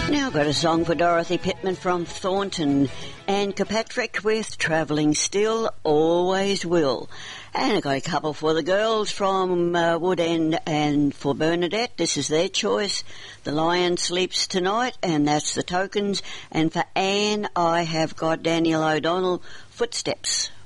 Now I've got a song for Dorothy Pittman from Thornton and Kirkpatrick with Travelling Still, Always Will. And I've got a couple for the girls from Wood End and for Bernadette. This is their choice. The Lion Sleeps Tonight, and that's the Tokens. And for Anne, I have got Daniel O'Donnell, Footsteps.